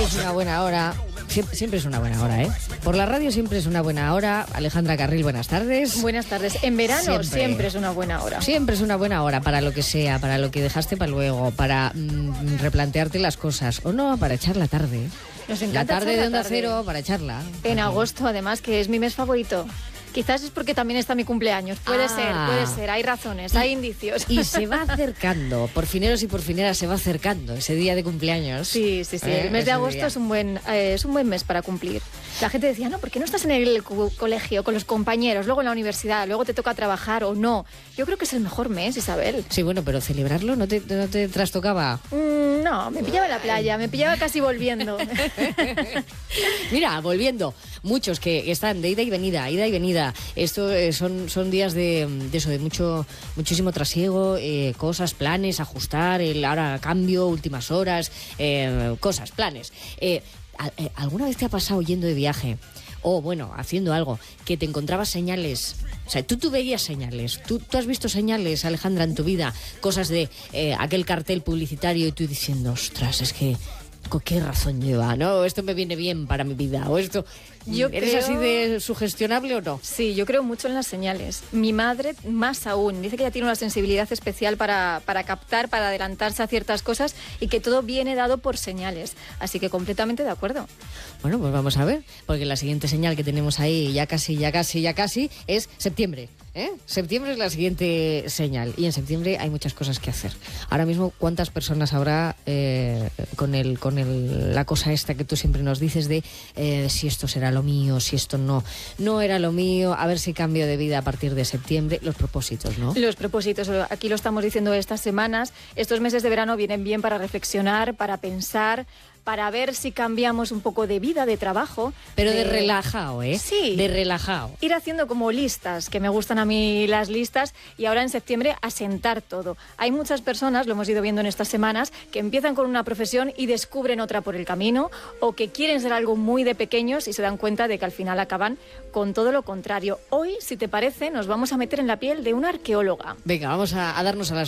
es una buena hora. Siempre es una buena hora, ¿eh? Por la radio siempre es una buena hora. Alejandra Carril, buenas tardes. Buenas tardes. En verano siempre es una buena hora. Siempre es una buena hora para lo que sea, para lo que dejaste para luego, para replantearte las cosas. O no, para echar la tarde. Nos encanta la tarde echar de Onda Cero para echarla. En agosto, además, que es mi mes favorito. Quizás es porque también está mi cumpleaños. Puede ser. Hay razones, hay indicios. Y se va acercando, por fineros y por fineras se va acercando ese día de cumpleaños. Sí. El mes de agosto es un buen mes para cumplir. La gente decía, no, ¿por qué no estás en el colegio con los compañeros, luego en la universidad, luego te toca trabajar o no? Yo creo que es el mejor mes, Isabel. Sí, bueno, pero celebrarlo no te trastocaba. No, me pillaba en la playa, me pillaba casi volviendo. Mira, volviendo, muchos que están de ida y venida. Esto son días de eso, de muchísimo trasiego, cosas, planes, ajustar, ahora cambio, últimas horas, cosas, planes. ¿Alguna vez te ha pasado yendo de viaje o, bueno, haciendo algo, que te encontrabas señales? O sea, tú veías señales. ¿Tú has visto señales, Alejandra, en tu vida? Cosas de aquel cartel publicitario y tú diciendo, ostras, es que qué razón lleva, ¿no? Esto me viene bien para mi vida, o esto... ¿Eres así de sugestionable o no? Sí, yo creo mucho en las señales. Mi madre, más aún, dice que ella tiene una sensibilidad especial para captar, para adelantarse a ciertas cosas y que todo viene dado por señales. Así que completamente de acuerdo. Bueno, pues vamos a ver, porque la siguiente señal que tenemos ahí, ya casi, es septiembre. Septiembre es la siguiente señal y en septiembre hay muchas cosas que hacer. Ahora mismo, ¿cuántas personas habrá con la cosa esta que tú siempre nos dices de si esto será lo mío, si esto no era lo mío, a ver si cambio de vida a partir de septiembre? Los propósitos, ¿no? Los propósitos, aquí lo estamos diciendo estas semanas. Estos meses de verano vienen bien para reflexionar, para pensar, para ver si cambiamos un poco de vida, de trabajo. Pero de relajado, ¿eh? Sí. De relajado. Ir haciendo como listas, que me gustan a mí las listas, y ahora en septiembre asentar todo. Hay muchas personas, lo hemos ido viendo en estas semanas, que empiezan con una profesión y descubren otra por el camino, o que quieren ser algo muy de pequeños y se dan cuenta de que al final acaban con todo lo contrario. Hoy, si te parece, nos vamos a meter en la piel de una arqueóloga. Venga, vamos a darnos a las